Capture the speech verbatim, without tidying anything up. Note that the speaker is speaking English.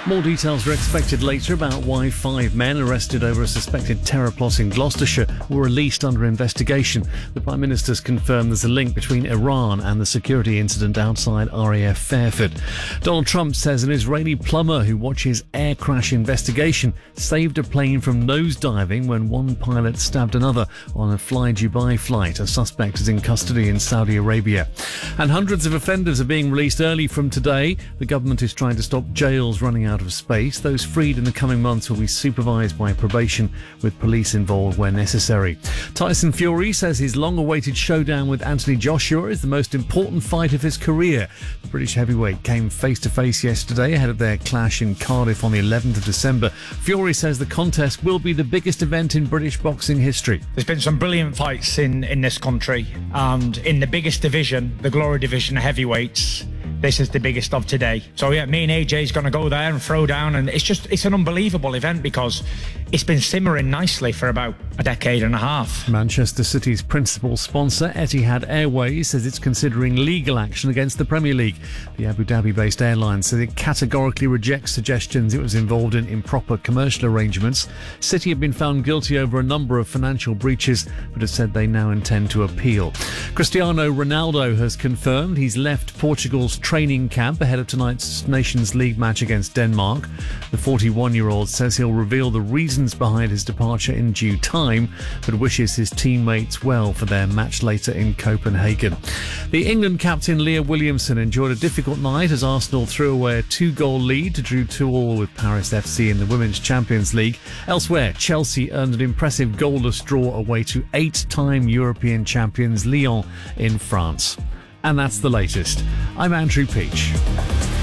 More details are expected later about why five men arrested over a suspected terror plot in Gloucestershire were released under investigation. The Prime Minister's confirmed there's a link between Iran and the security incident outside R A F Fairford. Donald Trump says an Israeli plumber who watches air crash investigation saved a plane from nosediving when one pilot stabbed another on a Fly Dubai flight. A suspect is in custody in Saudi Arabia. And hundreds of offenders are being released early from today. The government is trying to stop jails running out of space. Those freed in the coming months will be supervised by probation, with police involved where necessary. Tyson Fury says his long-awaited showdown with Anthony Joshua is the most important fight of his career. The British heavyweight came face-to-face yesterday ahead of their clash in Cardiff on the eleventh of December. Fury says the contest will be the biggest event in British boxing history. There's been some brilliant fights in, in this country, and in the biggest division, the Glory Division heavyweights, this is the biggest of today. So yeah, me and A J's going to go there and throw down, and it's just, it's an unbelievable event because it's been simmering nicely for about a decade and a half. Manchester City's principal sponsor, Etihad Airways, says it's considering legal action against the Premier League. The Abu Dhabi-based airline says it categorically rejects suggestions it was involved in improper commercial arrangements. City have been found guilty over a number of financial breaches, but have said they now intend to appeal. Cristiano Ronaldo has confirmed he's left Portugal's training camp ahead of tonight's Nations League match against Denmark. The forty-one-year-old says he'll reveal the reasons behind his departure in due time, but wishes his teammates well for their match later in Copenhagen. The England captain Leah Williamson enjoyed a difficult night as Arsenal threw away a two-goal lead to drew two all with Paris F C in the Women's Champions League. Elsewhere, Chelsea earned an impressive goalless draw away to eight-time European champions Lyon in France. And that's the latest. I'm Andrew Peach.